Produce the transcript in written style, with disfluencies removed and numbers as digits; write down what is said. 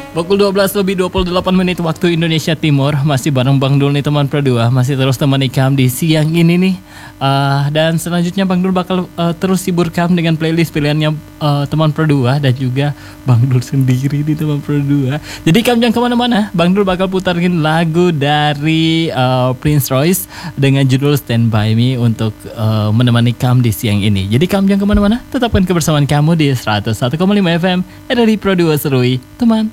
Pukul 12 lebih 28 menit waktu Indonesia Timur. Masih bareng Bang Dul nih teman Pro2. Masih terus temani Kam di siang ini nih. Dan selanjutnya Bang Dul bakal terus hibur Kam dengan playlist pilihannya teman Pro2. Dan juga Bang Dul sendiri nih teman Pro2. Jadi Kam jangan kemana-mana. Bang Dul bakal putarin lagu dari Prince Royce dengan judul Stand By Me untuk menemani Kam di siang ini. Jadi Kam jangan kemana-mana. Tetapkan kebersamaan kamu di 101,5 FM RRI Pro2 Serui. Teman